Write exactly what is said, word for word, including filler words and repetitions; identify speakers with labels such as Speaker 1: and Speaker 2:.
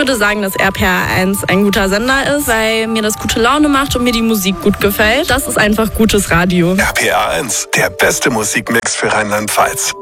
Speaker 1: würde sagen, dass R P R eins ein guter Sender ist, weil mir das gute Laune macht und mir die Musik gut gefällt. Das ist einfach gutes Radio.
Speaker 2: R P R eins, der beste Musikmix für Rheinland-Pfalz.